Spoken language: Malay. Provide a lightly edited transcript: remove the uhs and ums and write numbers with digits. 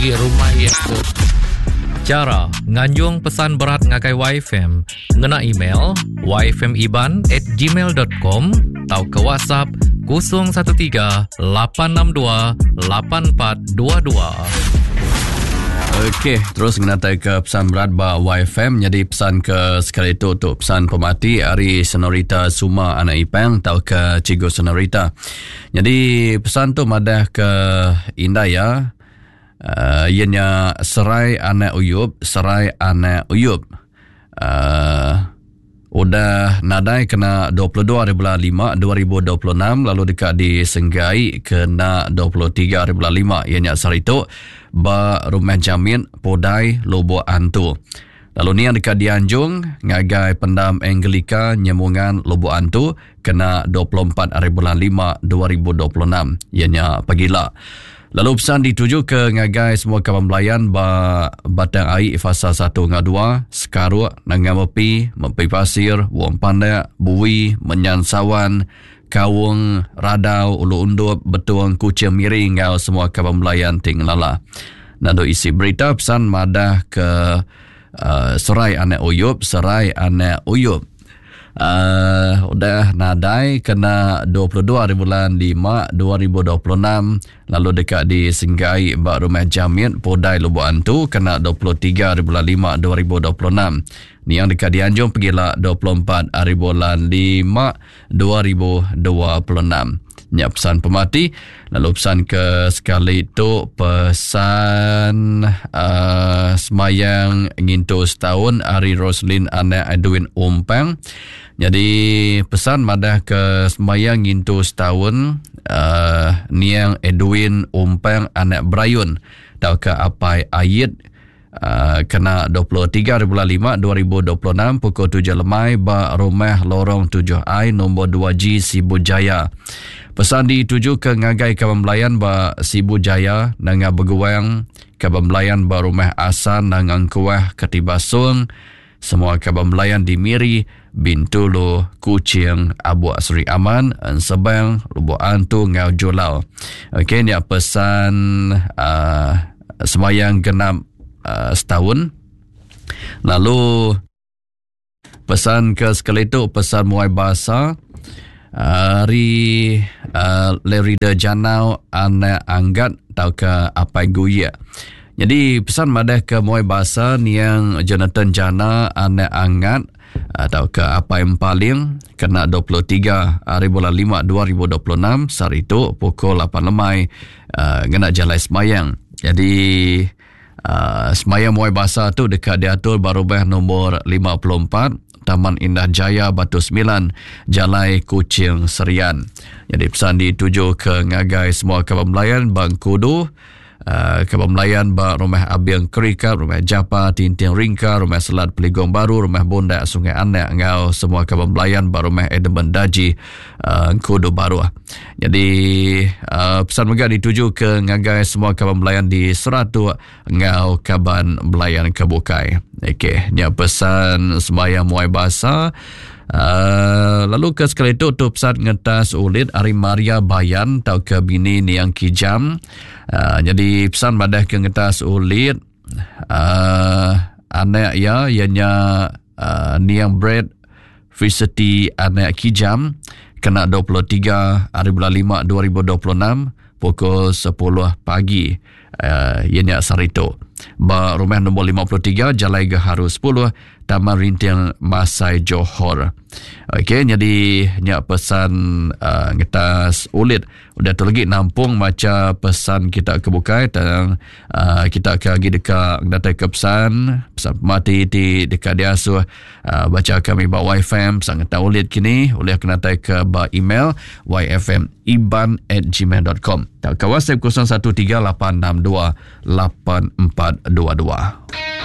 di rumah itu. Cara nganjung pesan berat ngagai YFM ngena email yfmiban@gmail.com atau ke WhatsApp 013-862-8422. Okey, terus mengenai ke pesan berat ba YFM. Jadi pesan ke sekali itu untuk pesan pemati Ari Senorita Suma anak Ipang atau ke Cikgu Senorita. Jadi pesan tu madah ke Indah ya. Ianya Serai anak Uyub, Serai anak Uyub. Udah nadai kena 22 hari bulan 5 2026, lalu dekat di Senggai kena 23 hari bulan 5 ianya Sarito ba Rumah Jamin Podai Lobo Antu. Lalu ni yang dekat di Anjung ngagai Pendam Anglika Nyemungan Lobo Antu kena 24 hari bulan 5 2026 ianya Pagila. Lalu pesan dituju ke ngagai semua kawan belayan ba Batang Air fasa 1 dengan 2, Sekaruk, Nangan Mepi, Mepi Pasir, Wong Pandak, Bui, Menyansawan, Kawung, Radau, Ulu Undup, Betuang, Kucing Miring, ngau semua kawan belayan ting lala. Nado isi berita pesan madah ke Serai anak Uyub, Serai anak Uyub. Udah nadai kena 22 hari bulan 5 2026, lalu dekat di Senggai bak Rumah Jamin Podai Lobo Antu kena 23 hari bulan 5 2026. Ni yang dekat di Anjung pergilah 24 hari bulan 5 2026. Ni pesan pemati. Lalu pesan ke sekali itu pesan semayang ngintu setahun Ari Roslin anak Edwin Umpang. Jadi pesan madah ke semayang ngintu setahun niang Edwin Umpang anak Brayun tau ke Apai Ayit kena 23 hari bulan 5 2026 pukul 7 lemai ba Rumah Lorong 7I nombor 2G Sibu Jaya. Pesan dituju ke ngagai kawan belayan ba Sibu Jaya nanga Beguang, kawan belayan ba Rumah Asan nangang Kuah Ketibasung, semua kawan belayan di Miri, Bintulu, Kucing, Abu Asri Aman, Ansebang, Lubuk Antu, Ngau Julau. Okey, ni pesan semayang genap setahun. Lalu pesan ke sekali itu pesan muai bahasa Ari Lerida Janau anak Anggat tau ke Apai Guya. Jadi pesan madah ke muai bahasa ni yang Jonathan Jana anak Anggat atau ke Apai Empaling kena 23 hari bulan 5 2026 sehari itu pukul 8 lemai kena Jalai Semayang. Jadi semayang muai bahasa tu dekat diatur Barubah nombor 54 Taman Indah Jaya Batu 9 Jalai Kucing Serian. Jadi pesan dituju ke ngagai semua kawan belayan Bang Kudu, kawan belayan ba Rumah Abiang Kerikap, Rumah Japa, Tinting Ringka, Rumah Selat Peligong Baru, Rumah Bondak Sungai Anak, ngau semua kawan belayan ba Rumah Edmund Daji Kudu Baru. Jadi pesan megak dituju ke ngagai semua kawan belayan di Seratu ngau kaban belayan Kebukai. Okey, ni pesan sembahyang muai bahasa. Lalu ke sekali itu tu pesan ngetas ulit Ari Maria Bayan tau ke bini ni yang kijam. Jadi pesan badah ke ngetas ulit anak ya ianya Niang Bread Felicity anak kijam kena 23 hari bulan 5 2026 pukul 10 pagi ianya Sarito ba Rumah nombor 53 Jalai Gaharu 10 Taman Rintiang Masai Johor. Okey, jadi nyak pesan ngetas ulit udah tu lagi nampung macam pesan kita kebukai dan kita akan lagi dekat datang ke pesan mati di dekat dia so baca kami ba YFM sangat ulit kini boleh kena datang ke ba email yfmiban@gmail.com atau ke WhatsApp 0138628422.